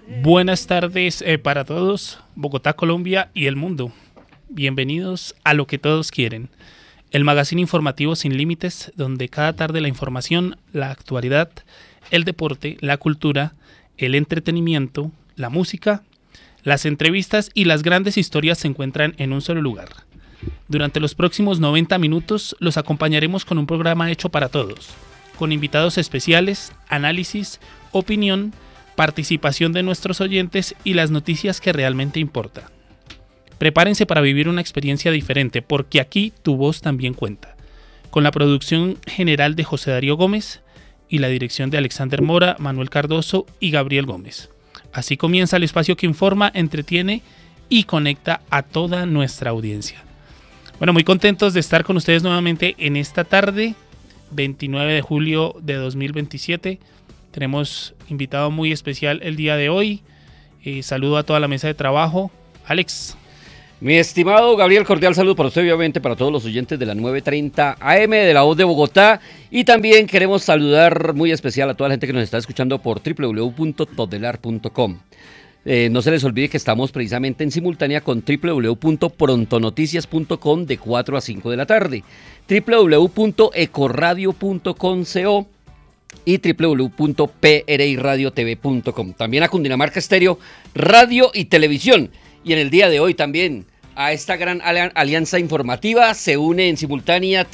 Buenas tardes para todos, Bogotá, Colombia y el mundo. Bienvenidos a Lo que Todos Quieren, el magazine informativo sin límites, donde cada tarde la información, la actualidad, el deporte, la cultura, el entretenimiento, la música, las entrevistas y las grandes historias se encuentran en un solo lugar. Durante los próximos 90 minutos los acompañaremos con un programa hecho para todos, con invitados especiales, análisis, opinión, participación de nuestros oyentes y las noticias que realmente importan. Prepárense para vivir una experiencia diferente, porque aquí tu voz también cuenta. Con la producción general de José Darío Gómez y la dirección de Alexander Mora, Manuel Cardoso y Gabriel Gómez. Así comienza el espacio que informa, entretiene y conecta a toda nuestra audiencia. Bueno, muy contentos de estar con ustedes nuevamente en esta tarde, 29 de julio de 2027. Tenemos invitado muy especial el día de hoy. Saludo a toda la mesa de trabajo. Alex. Mi estimado Gabriel, cordial saludo para usted, obviamente para todos los oyentes de la 930 AM de La Voz de Bogotá. Y también queremos saludar muy especial a toda la gente que nos está escuchando por www.todelar.com. No se les olvide que estamos precisamente en simultánea con www.prontonoticias.com de 4 a 5 de la tarde, www.ecoradio.com.co y www.prdiradiotv.com. También a Cundinamarca Estéreo, radio y televisión. Y en el día de hoy también a esta gran alianza informativa se une en simultánea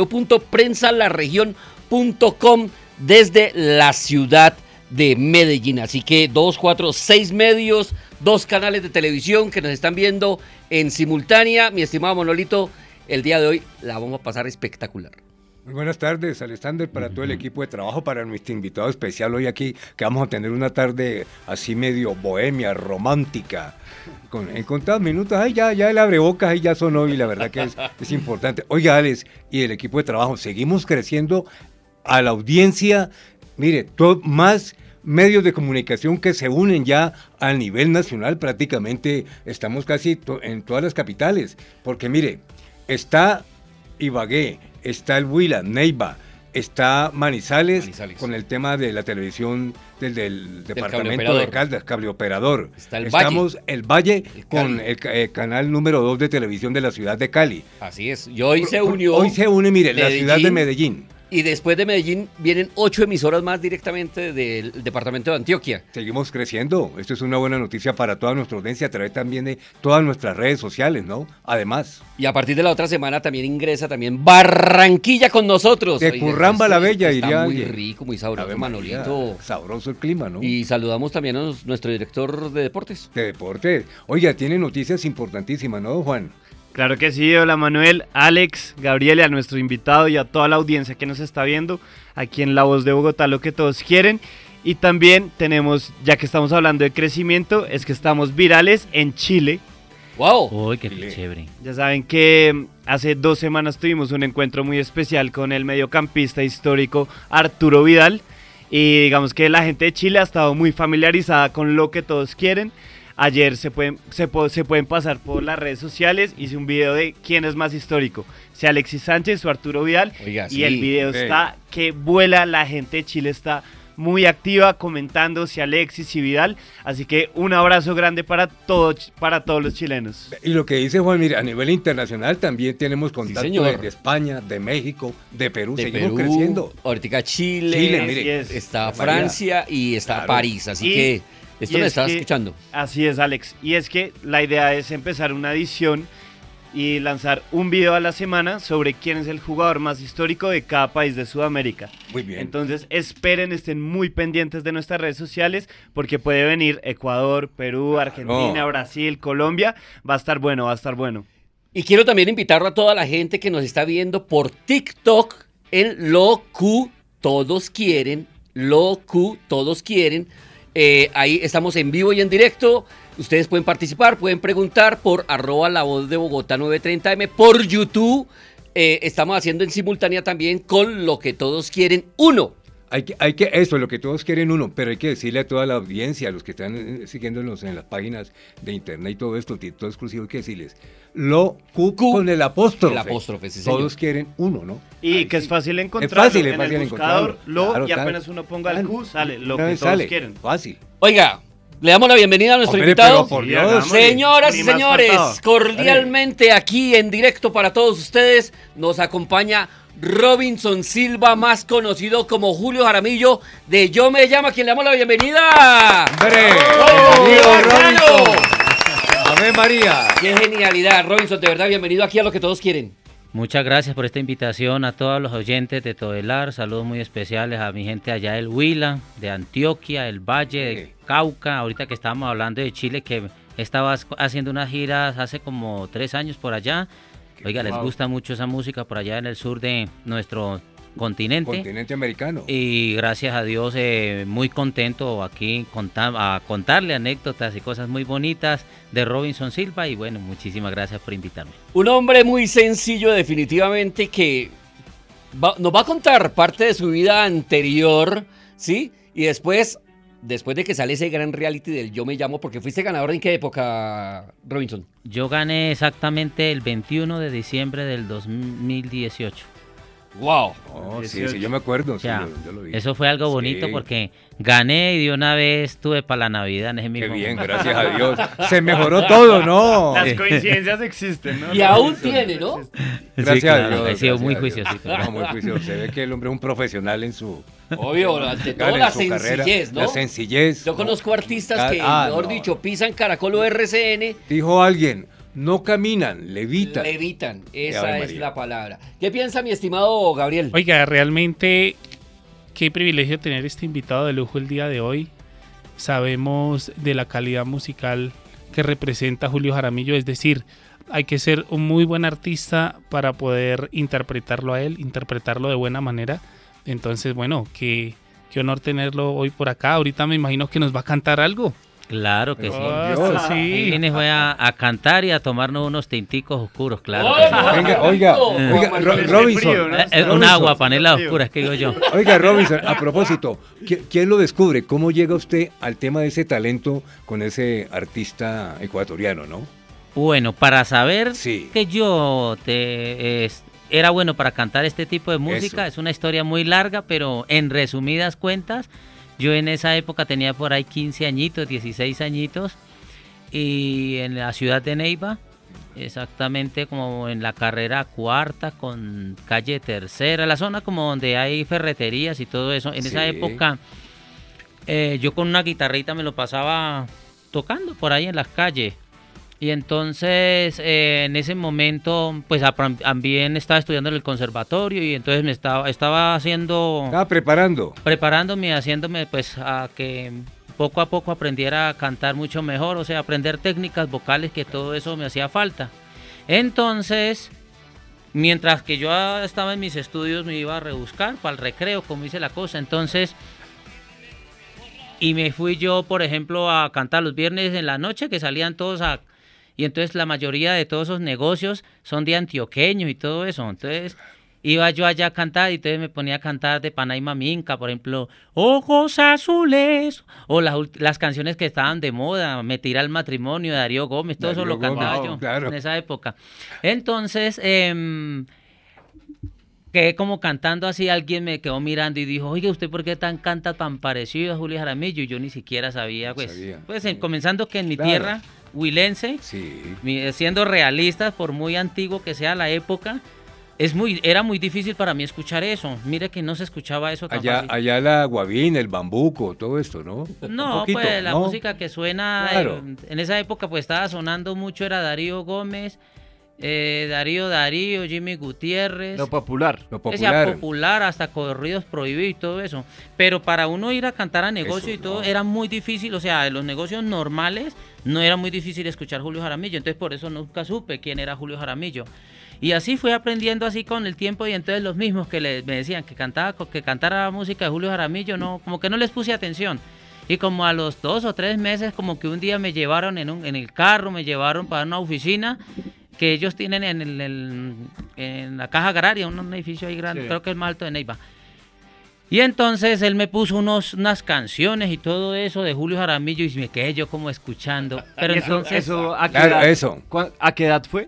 www.prensalaregion.com desde la ciudad de Medellín. Así que 2, 4, 6 medios, 2 canales de televisión que nos están viendo en simultánea. Mi estimado Manolito, el día de hoy la vamos a pasar espectacular. Muy buenas tardes, Alexander, para todo el equipo de trabajo, para nuestro invitado especial hoy aquí, que vamos a tener una tarde así medio bohemia, romántica. En contados minutos, ya el abrebocas ahí ya sonó y la verdad que es importante. Oiga, Alex, y el equipo de trabajo, seguimos creciendo a la audiencia. Mire, más medios de comunicación que se unen ya a nivel nacional, prácticamente estamos casi en todas las capitales, porque mire, está Ibagué, está el Huila, Neiva, está Manizales con el tema de la televisión del departamento de Caldas, cable operador. Estamos el Valle con el canal número 2 de televisión de la ciudad de Cali. Así es, y hoy se unió. Hoy se une, mire, Medellín, la ciudad de Medellín. Y después de Medellín vienen 8 emisoras más directamente del departamento de Antioquia. Seguimos creciendo. Esto es una buena noticia para toda nuestra audiencia a través también de todas nuestras redes sociales, ¿no? Además. Y a partir de la otra semana también ingresa también Barranquilla con nosotros. De Curramba la Bella, diría. Está muy rico, muy sabroso, Manolito. Sabroso el clima, ¿no? Y saludamos también a nuestro director de deportes. De deportes. Oiga, tiene noticias importantísimas, ¿no, Juan? Claro que sí, hola Manuel, Alex, Gabriel y a nuestro invitado y a toda la audiencia que nos está viendo aquí en La Voz de Bogotá, Lo que Todos Quieren. Y también tenemos, ya que estamos hablando de crecimiento, es que estamos virales en Chile. ¡Wow! ¡Uy, qué chévere! Ya saben que hace 2 semanas tuvimos un encuentro muy especial con el mediocampista histórico Arturo Vidal. Y digamos que la gente de Chile ha estado muy familiarizada con Lo que Todos Quieren. Ayer se pueden pasar por las redes sociales, hice un video de quién es más histórico, si Alexis Sánchez o Arturo Vidal. Oiga, y el video está que vuela, la gente de Chile está muy activa comentando si Alexis y Vidal, así que un abrazo grande para todos los chilenos. Y lo que dice Juan, mire, a nivel internacional también tenemos contacto de España, de México, de Perú, seguimos creciendo. Ahorita Chile, mire, está Francia y está París, así que esto lo estás escuchando. Así es, Alex. Y es que la idea es empezar una edición y lanzar un video a la semana sobre quién es el jugador más histórico de cada país de Sudamérica. Muy bien. Entonces esperen, estén muy pendientes de nuestras redes sociales porque puede venir Ecuador, Perú, Argentina, Brasil, Colombia. Va a estar bueno. Y quiero también invitar a toda la gente que nos está viendo por TikTok en Lo Que Todos Quieren. Ahí estamos en vivo y en directo. Ustedes pueden participar, pueden preguntar por @La Voz de Bogotá 930M, por YouTube. Estamos haciendo en simultánea también con Lo que Todos Quieren 1. Eso, Lo que Todos Quieren 1, pero hay que decirle a toda la audiencia, a los que están siguiéndonos en las páginas de internet y todo esto, todo exclusivo, hay que decirles, con el apóstrofe. El apóstrofe, sí, señor. Todos quieren 1, ¿no? Y que es fácil encontrarlo. Es fácil buscador, encontrarlo. Y apenas uno ponga el Q, sale Lo que Todos Quieren. Fácil. Oiga, Le damos la bienvenida a nuestro Hombre, invitado. pero por Sí, Dios. hagamos. Señoras y Ni más señores, faltaba. cordialmente aquí en directo para todos ustedes nos acompaña Robinson Silva, más conocido como Julio Jaramillo de Yo Me Llamo, a quien le damos la bienvenida. ¡Hombre! ¡Oh, Bienvenido, bacano! Robinson. ¡Ave María! ¡Qué genialidad, Robinson! De verdad, bienvenido aquí a Lo que Todos Quieren. Muchas gracias por esta invitación a todos los oyentes de Todelar. Saludos muy especiales a mi gente allá del Huila, de Antioquia, del Valle, de Cauca. Ahorita que estábamos hablando de Chile, que estaba haciendo unas giras hace como 3 años por allá. Oiga, les gusta mucho esa música por allá en el sur de nuestro continente. Continente americano. Y gracias a Dios, muy contento aquí a contarle anécdotas y cosas muy bonitas de Robinson Silva. Y bueno, muchísimas gracias por invitarme. Un hombre muy sencillo, definitivamente, que nos va a contar parte de su vida anterior, ¿sí? Y después de que sale ese gran reality del Yo Me Llamo, porque fuiste ganador ¿en qué época, Robinson? Yo gané exactamente el 21 de diciembre del 2018. ¡Wow! Oh, sí, yo me acuerdo. O sea, sí, yo lo vi. eso fue algo bonito Sí. porque gané y de una vez tuve para la Navidad en ese Qué mismo bien, momento. gracias a Dios. Se mejoró todo, ¿no? Las coincidencias existen, ¿no? Y aún tiene, ¿no? Gracias a claro, Dios. he sido gracias muy a Dios. juiciosito. No, muy juicioso. Se ve que el hombre es un profesional en su... Obvio, ante todo en la su carrera. sencillez, ¿no? La sencillez. Yo ¿no? conozco artistas que, mejor no. dicho, pisan Caracol o RCN, Dijo alguien, no caminan, levitan. levitan. Ave Esa es María. la palabra. ¿Qué piensa mi estimado Gabriel? Oiga, realmente qué privilegio tener este invitado de lujo el día de hoy. Sabemos de la calidad musical que representa Julio Jaramillo, es decir, hay que ser un muy buen artista para poder interpretarlo a él, interpretarlo de buena manera. Entonces, bueno, qué honor tenerlo hoy por acá. Ahorita me imagino que nos va a cantar algo. Claro que sí. Dios. Y Sí. vine fue a cantar y a tomarnos unos tinticos oscuros, claro. ¡Oh, que sí. no! Venga, oiga, Robinson. frío, ¿no? Un Robinson. agua, panela oscura, es que digo yo. Oiga, Robinson, a propósito, ¿quién lo descubre? ¿Cómo llega usted al tema de ese talento con ese artista ecuatoriano, no? Bueno, para saber Sí. que yo era bueno para cantar este tipo de música, Eso. es una historia muy larga, pero en resumidas cuentas, yo en esa época tenía por ahí 15 añitos, 16 añitos, y en la ciudad de Neiva, exactamente como en la carrera cuarta con calle tercera, la zona como donde hay ferreterías y todo eso. En esa Sí. época yo con una guitarrita me lo pasaba tocando por ahí en las calles. Y entonces en ese momento pues también estaba estudiando en el conservatorio y entonces me estaba haciendo, preparándome, haciéndome pues a que poco a poco aprendiera a cantar mucho mejor, o sea, aprender técnicas vocales, que todo eso me hacía falta. Entonces, mientras que yo estaba en mis estudios me iba a rebuscar para el recreo, como dice la cosa, entonces... Y me fui yo, por ejemplo, a cantar los viernes en la noche, que salían todos a... Y entonces la mayoría de todos esos negocios son de antioqueños y todo eso. Entonces iba yo allá a cantar y entonces me ponía a cantar de Panaima Minca, por ejemplo, Ojos Azules, o las canciones que estaban de moda, Me Tira al Matrimonio, de Darío Gómez, todo eso Darío lo cantaba Gómez, yo claro. en esa época. Entonces... quedé como cantando así, alguien me quedó mirando y dijo, oye, ¿usted por qué canta tan parecido a Julio Jaramillo? Y yo ni siquiera sabía, comenzando que en mi Claro. tierra, huilense, Sí. siendo realistas, por muy antiguo que sea la época, era muy difícil para mí escuchar eso. Mire que no se escuchaba eso tan fácil. Allá la guabina, el bambuco, todo esto, ¿no? No, Un poquito, pues la ¿no? música que suena Claro. en esa época pues estaba sonando mucho, era Darío Gómez, Darío, Jimmy Gutiérrez. Lo popular. Lo Decía popular. popular, hasta corridos prohibidos y todo eso. Pero para uno ir a cantar a negocio Eso y todo no. era muy difícil. O sea, en los negocios normales no era muy difícil escuchar Julio Jaramillo. Entonces por eso nunca supe quién era Julio Jaramillo. Y así fui aprendiendo así con el tiempo y entonces los mismos que me decían que cantara música de Julio Jaramillo, no, como que no les puse atención. Y como a los 2 o 3 meses, como que un día me llevaron en el carro, me llevaron para una oficina que ellos tienen en la Caja Agraria, un edificio ahí grande, Sí. creo que es más alto de Neiva. Y entonces él me puso unas canciones y todo eso de Julio Jaramillo y me quedé yo como escuchando. Pero entonces, ¿A qué Claro, edad? eso. ¿A qué edad fue?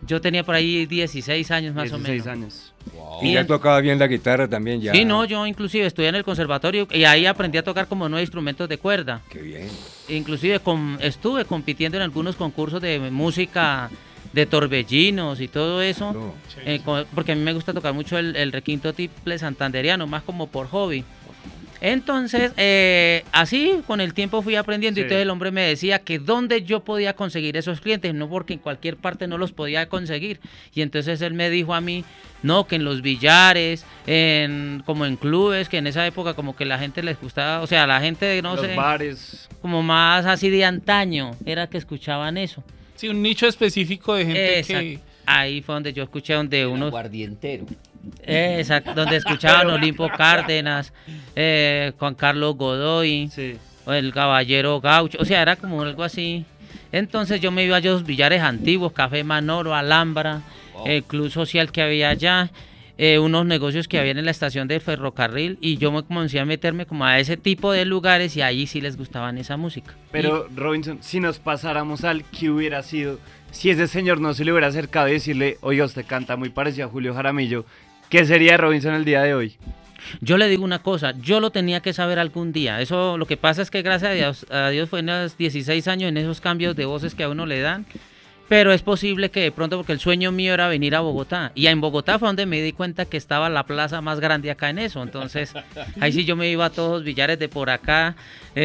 Yo tenía por ahí 16 años más 16 o menos. años. Wow. Y ya tocaba bien la guitarra también, ya. Sí, no, yo inclusive estudié en el conservatorio y ahí aprendí a tocar como 9 instrumentos de cuerda. Qué bien. Inclusive estuve compitiendo en algunos concursos de música de torbellinos y todo eso, No. porque a mí me gusta tocar mucho el requinto triple santanderiano, más como por hobby. Entonces, así con el tiempo fui aprendiendo y Sí. entonces el hombre me decía que dónde yo podía conseguir esos clientes, no porque en cualquier parte no los podía conseguir. Y entonces él me dijo a mí, no, que en los billares, como en clubes, que en esa época como que la gente les gustaba, o sea, la gente, no Los sé, bares. como más así de antaño, era que escuchaban eso. Sí, un nicho específico de gente Exacto. que... Ahí fue donde yo escuché donde El unos... aguardientero. Exacto, donde escuchaban Olimpo Cárdenas, Juan Carlos Godoy, Sí. o el Caballero Gaucho, o sea, era como algo así. Entonces yo me iba a los billares antiguos, Café Manoro, Alhambra, Wow. el club social que había allá, unos negocios que había en la estación del ferrocarril, y yo me comencé a meterme como a ese tipo de lugares y ahí sí les gustaban esa música. Pero Robinson, si nos pasáramos al que hubiera sido, si ese señor no se le hubiera acercado y decirle, oiga, usted canta muy parecido a Julio Jaramillo, ¿qué sería Robinson el día de hoy? Yo le digo una cosa, yo lo tenía que saber algún día. Eso, lo que pasa es que gracias a Dios fue en los 16 años, en esos cambios de voces que a uno le dan. Pero es posible que de pronto, porque el sueño mío era venir a Bogotá. Y en Bogotá fue donde me di cuenta que estaba la plaza más grande acá en eso. Entonces, ahí sí yo me iba a todos los billares de por acá.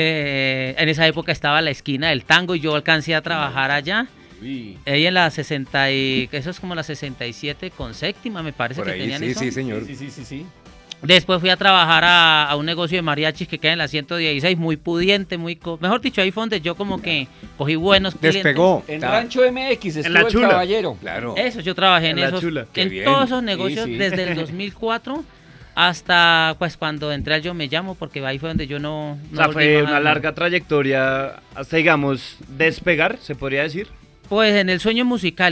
En esa época estaba la esquina del tango y yo alcancé a trabajar allá. Uy. Ahí en la 60 y... Eso es como la 67 con séptima, me parece Por que ahí, tenían sí, eso. sí, señor. Sí. Después fui a trabajar a un negocio de mariachis que queda en la 116, muy pudiente, mejor dicho, ahí fue donde yo como que cogí buenos clientes. Despegó. En Está- Rancho MX estuvo la el Chula. caballero. Claro. Eso, yo trabajé en En la esos, Chula. Qué en bien. todos esos negocios Sí. desde el 2004 hasta pues cuando entré al Yo Me Llamo, porque ahí fue donde yo no O sea, volví fue más una a- larga trayectoria hasta, digamos, despegar, se podría decir. Pues en el sueño musical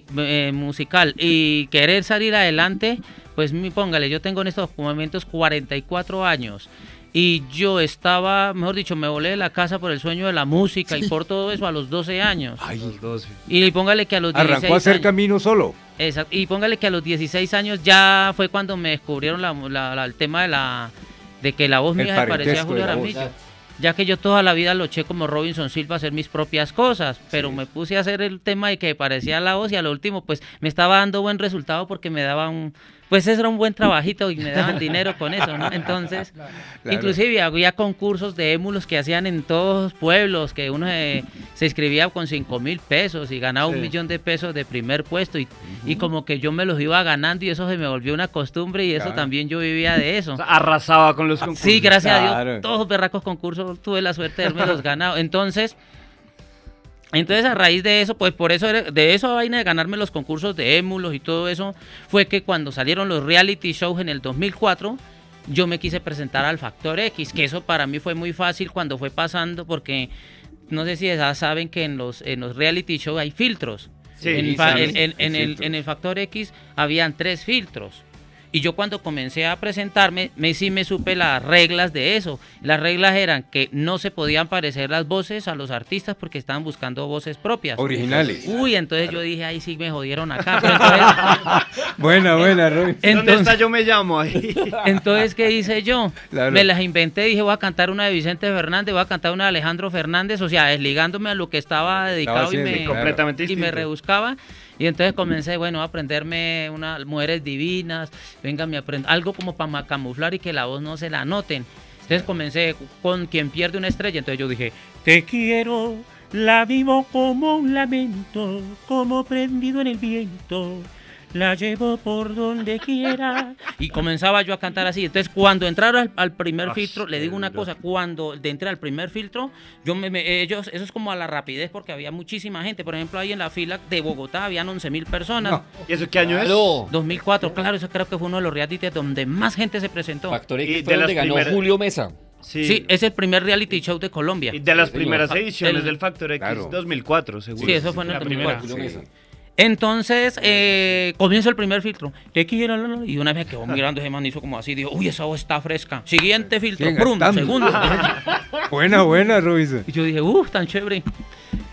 y querer salir adelante, pues póngale, yo tengo en estos momentos 44 años y yo estaba, mejor dicho, me volé de la casa por el sueño de la música y por todo eso a los 12 años. Ay, Los 12. Y póngale que a los 16 arrancó a hacer años, camino solo. exacto, y póngale que a los 16 años ya fue cuando me descubrieron el tema de que la voz El mía se parecía a parentesco Julio de la voz. Jaramillo. Ya que yo toda la vida lo eché como Robinson Silva a hacer mis propias cosas, pero me puse a hacer el tema de que parecía la voz y a lo último pues me estaba dando buen resultado porque me daban, pues ese era un buen trabajito y me daban dinero con eso, ¿no? Entonces, inclusive había concursos de émulos que hacían en todos los pueblos, que uno se inscribía con 5,000 pesos y ganaba Sí. 1,000,000 de pesos de primer puesto y como que yo me los iba ganando y eso se me volvió una costumbre y eso Claro. también yo vivía de eso. O sea, arrasaba con los concursos. Sí, gracias a Claro. Dios, todos los berracos concursos tuve la suerte de haberme los ganado. Entonces a raíz de eso, pues por eso, de eso vaina de ganarme los concursos de émulos y todo eso, fue que cuando salieron los reality shows en el 2004, yo me quise presentar al Factor X, que eso para mí fue muy fácil cuando fue pasando, porque no sé si ya saben que en los reality shows hay filtros. Sí, en, sí, fa- sí, en el, filtros. en el Factor X habían 3 filtros. Y yo cuando comencé a presentarme, sí me supe las reglas de eso. Las reglas eran que no se podían parecer las voces a los artistas porque estaban buscando voces propias. Originales. Uy, entonces yo dije, ahí sí me jodieron acá. Pero entonces, Buena, Robin. ¿Dónde está Yo Me Llamo ahí? entonces, ¿qué hice yo? Claro. Me las inventé, dije, voy a cantar una de Vicente Fernández, voy a cantar una de Alejandro Fernández, o sea, desligándome a lo que estaba dedicado haciendo, y me, claro. Completamente y me distinto. rebuscaba. Y entonces comencé, bueno, a aprenderme unas mujeres divinas, venga, me aprendo algo como para camuflar y que la voz no se la noten. Entonces comencé con Quien pierde una estrella, entonces yo dije, te quiero, la vivo como un lamento, como prendido en el viento, la llevo por donde quiera. Y comenzaba yo a cantar así. Entonces, cuando entraron al primer Ay, filtro, le digo una qué cosa, cuando entré al primer filtro, ellos, eso es como a la rapidez porque había muchísima gente. Por ejemplo, ahí en la fila de Bogotá habían 11,000 personas. No. ¿Y eso qué año es? Claro. 2004, claro, eso creo que fue uno de los realities donde más gente se presentó. Factor Y X de fue donde las ganó primeras- Julio Mesa. Sí, es el primer reality show de Colombia. Y de las Sí, señor. primeras ediciones El- del Factor X, Claro. 2004, seguro. Sí, eso fue en el La 2004. Julio Sí. Mesa. Entonces, comienzo el primer filtro. Te quiero, y una vez me quedó mirando ese man, hizo como así, dijo, uy, esa voz está fresca. Siguiente filtro, Siguen prum, gastando. segundo. Buena, Robinson. Y yo dije, tan chévere.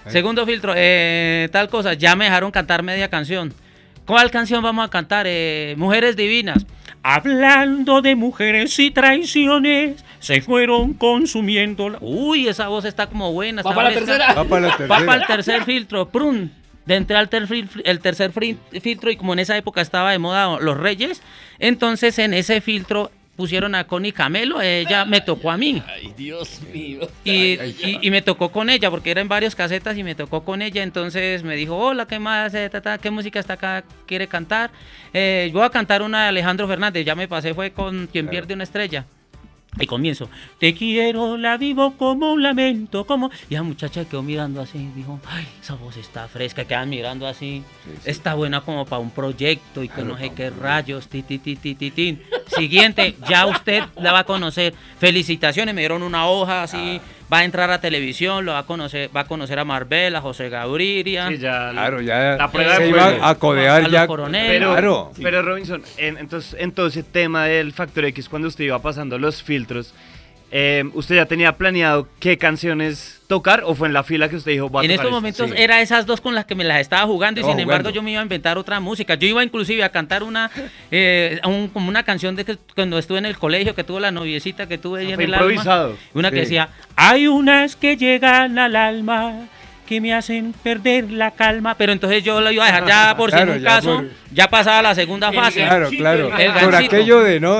Segundo filtro, tal cosa, ya me dejaron cantar media canción. ¿Cuál canción vamos a cantar? Mujeres Divinas. Hablando de mujeres y traiciones, se fueron consumiendo. Uy, esa voz está como buena. ¿Va para la tercera? Va para la Va tercera. para el tercer filtro. ¡Prun! De entrar al el tercer filtro, y como en esa época estaba de moda Los Reyes, entonces en ese filtro pusieron a Connie Camelo, ella me tocó a mí. Ay, Dios mío. Y me tocó con ella, porque era en varios casetas y me tocó con ella. Entonces me dijo, hola, ¿qué más? ¿Qué música está acá? ¿Quiere cantar? Yo voy a cantar una de Alejandro Fernández, ya me pasé, fue con Quien pierde una estrella. Y comienzo, te quiero, la vivo como un lamento, como... Y la muchacha quedó mirando así, dijo, ay, esa voz está fresca, quedan mirando así, está buena como para un proyecto y que no sé qué rayos, tin. Siguiente, ya usted la va a conocer, felicitaciones, me dieron una hoja así, va a entrar a televisión, lo va a conocer a Marvel, a José Gaviria, Sí, ya, Claro, ya la prueba se de iba fuego. a codear a ya. los coroneles. Pero, Claro. pero Robinson, entonces, en todo ese tema del Factor X, cuando usted iba pasando los filtros, ¿usted ya tenía planeado qué canciones tocar o fue en la fila que usted dijo, voy a En tocar estos esto? momentos Sí. era esas dos con las que me las estaba jugando, y Estaba sin embargo jugando. yo me iba a inventar otra música. Yo iba inclusive a cantar como una canción de que cuando estuve en el colegio, que tuvo la noviecita que tuve ahí en Fue el improvisado. alma. Una que Sí. decía, hay unas que llegan al alma que me hacen perder la calma. Pero entonces yo lo iba a dejar ya por si en Claro, un ya caso, por- ya pasaba la segunda fase. Claro, claro. El Por gancito. aquello de no,